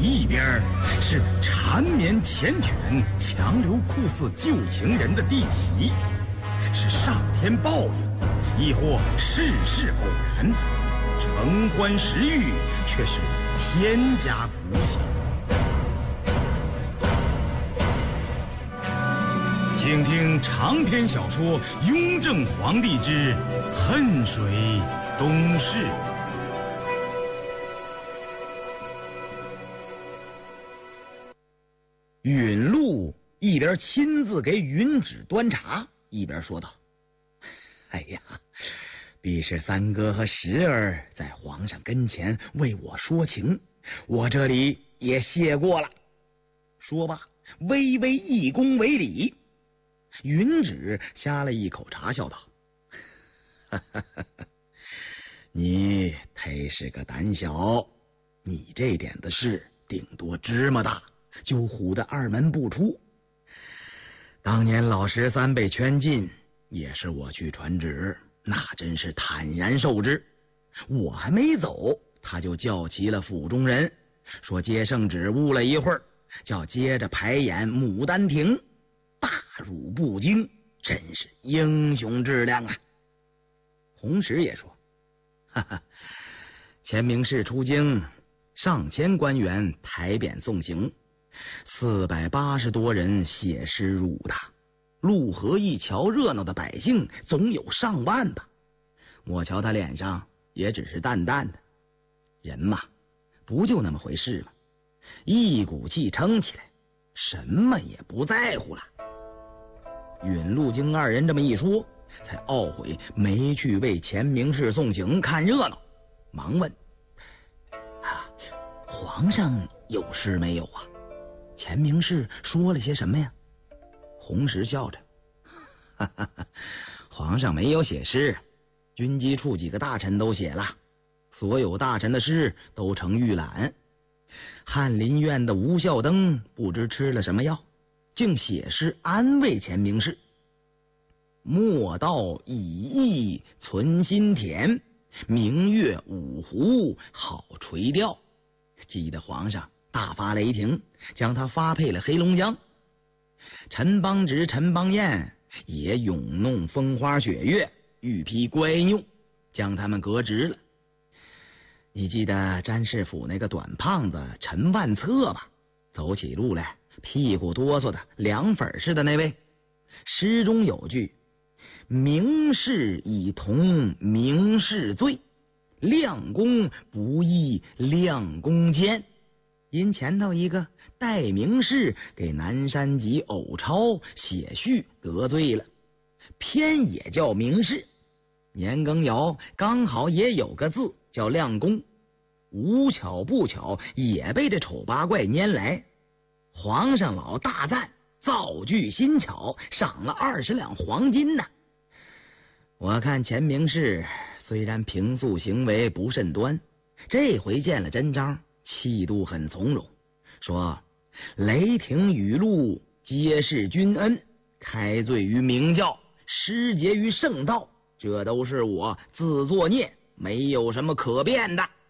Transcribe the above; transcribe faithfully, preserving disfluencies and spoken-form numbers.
一边是缠绵缱绻、强流酷似旧情人的地奇，是上天报应，亦或世事偶然。承欢食欲，却是天家福气。请听长篇小说《雍正皇帝之恨水东逝》。允禄一边亲自给允旨端茶，一边说道：“哎呀，必是三哥和时儿在皇上跟前为我说情，我这里也谢过了。”说罢，微微一躬为礼。允旨呷了一口茶，笑道：“哈哈哈哈，你忒是个胆小，你这点子事顶多芝麻大，就唬得二门不出。当年老十三被圈禁，也是我去传旨，那真是坦然受之。我还没走，他就叫齐了府中人，说接圣旨误了一会儿，叫接着排演《牡丹亭》，大辱不惊，真是英雄质量啊。”洪石也说：“哈哈，钱明士出京，上千官员抬匾送行，四百八十多人写诗辱他，陆河一瞧热闹的百姓总有上万吧。我瞧他脸上也只是淡淡的，人嘛，不就那么回事吗？一股气撑起来，什么也不在乎了。”允陆经二人这么一说，才懊悔没去为钱明士送行看热闹，忙问：“啊，皇上有事没有啊？钱明士说了些什么呀？”洪石笑着：“哈哈哈，皇上没有写诗，军机处几个大臣都写了，所有大臣的诗都成预览。翰林院的吴孝登不知吃了什么药，竟写诗安慰钱明士：莫道以意存心田，明月五湖好垂钓。激得皇上大发雷霆，将他发配了黑龙江。陈邦直、陈邦彦也咏弄风花雪月，欲批乖拗，将他们革职了。你记得詹事府那个短胖子陈万策吧？走起路来屁股哆嗦的凉粉似的那位。诗中有句：明士以同明士罪，亮公不义亮公奸。因前头一个代名士给南山集偶抄写序得罪了，偏也叫明士。年羹尧刚好也有个字叫亮公，无巧不巧也被这丑八怪拈来。皇上老大赞，造句新巧，赏了二十两黄金呢。我看钱明士虽然平素行为不甚端，这回见了真章，气度很从容，说雷霆雨露皆是君恩，开罪于明教，失节于圣道，这都是我自作孽，没有什么可辩的。